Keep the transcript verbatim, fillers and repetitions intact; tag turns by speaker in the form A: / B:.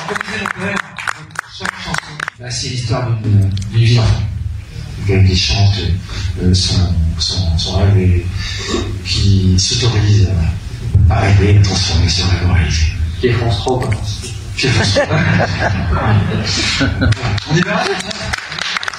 A: chaque chanson, bah, c'est l'histoire d'une vie d'enfant. Quelqu'un qui chante euh, son, son, son rêve et qui s'autorise à rêver et transformer ce rêve en réalité.
B: Qui est France trop, quoi.
A: Qui est France trop. On y va.